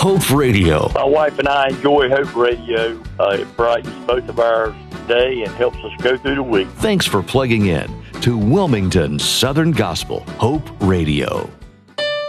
Hope Radio. My wife and I enjoy Hope Radio. It brightens both of our day and helps us go through the week. Thanks for plugging in to Wilmington Southern Gospel Hope Radio.